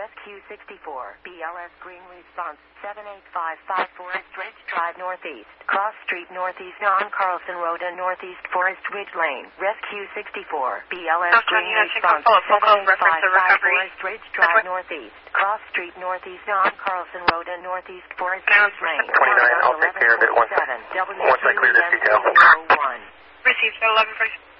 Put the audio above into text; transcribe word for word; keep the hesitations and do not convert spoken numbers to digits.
Rescue sixty-four, B L S Green Response, seven eight five five Forest Ridge Drive Northeast, Cross Street Northeast on Carlson Road and Northeast Forest Ridge Lane. Rescue sixty-four, B L S Green Response, seven eight five five Forest Ridge Drive Northeast, Cross Street Northeast on Carlson Road and Northeast Forest Ridge Lane. twenty-nine, I'll take care of it once, once I clear this detail. Received at eleven forty.